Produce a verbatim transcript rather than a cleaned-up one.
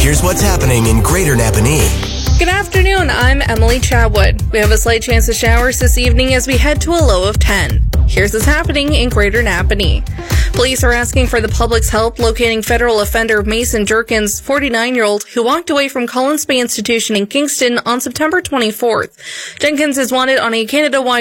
here's what's happening in Greater Napanee. Good afternoon, I'm Emily Chatwood. We have a slight chance of showers this evening as we head to a low of ten. Here's what's happening in Greater Napanee. Police are asking for the public's help locating federal offender Mason Jerkins, forty-nine-year-old, who walked away from Collins Bay Institution in Kingston on September twenty-fourth. Jenkins is wanted on a Canada-wide